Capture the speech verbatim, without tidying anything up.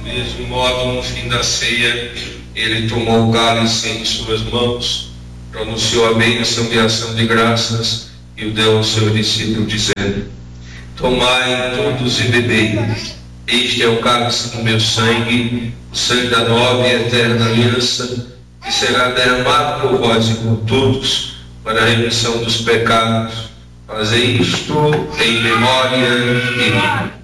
Do mesmo modo, no fim da ceia, ele tomou o cálice em suas mãos, pronunciou a bênção de ação de graças e o deu ao seu discípulo, dizendo: tomai todos e bebei, este é o cálice do meu sangue, o sangue da nova e eterna aliança, que será derramado por vós e por todos, para a remissão dos pecados. Fazei isto em memória de mim.